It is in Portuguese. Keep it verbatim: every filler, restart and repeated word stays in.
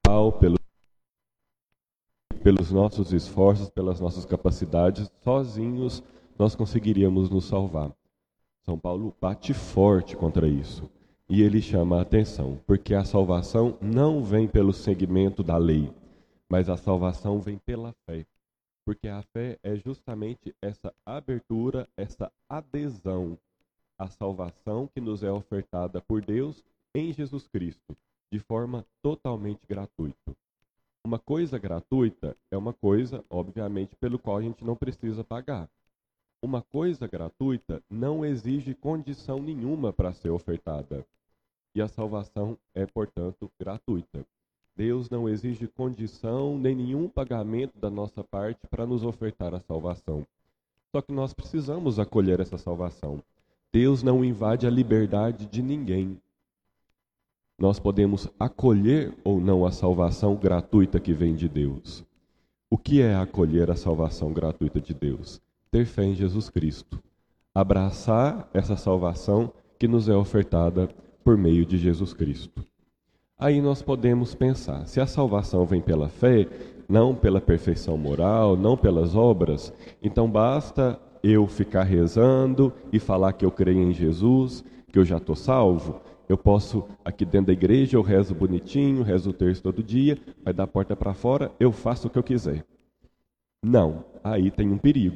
pelo, pelos nossos esforços, pelas nossas capacidades, sozinhos nós conseguiríamos nos salvar. São Paulo bate forte contra isso. E ele chama a atenção, porque a salvação não vem pelo seguimento da lei, mas a salvação vem pela fé. Porque a fé é justamente essa abertura, essa adesão à salvação que nos é ofertada por Deus em Jesus Cristo, de forma totalmente gratuita. Uma coisa gratuita é uma coisa, obviamente, pelo qual a gente não precisa pagar. Uma coisa gratuita não exige condição nenhuma para ser ofertada. E a salvação é, portanto, gratuita. Deus não exige condição nem nenhum pagamento da nossa parte para nos ofertar a salvação. Só que nós precisamos acolher essa salvação. Deus não invade a liberdade de ninguém. Nós podemos acolher ou não a salvação gratuita que vem de Deus. O que é acolher a salvação gratuita de Deus? Ter fé em Jesus Cristo. Abraçar essa salvação que nos é ofertada por meio de Jesus Cristo. Aí nós podemos pensar, se a salvação vem pela fé, não pela perfeição moral, não pelas obras, então basta eu ficar rezando e falar que eu creio em Jesus, que eu já estou salvo. Eu posso, aqui dentro da igreja, eu rezo bonitinho, rezo o terço todo dia, vai da porta para fora, eu faço o que eu quiser. Não, aí tem um perigo.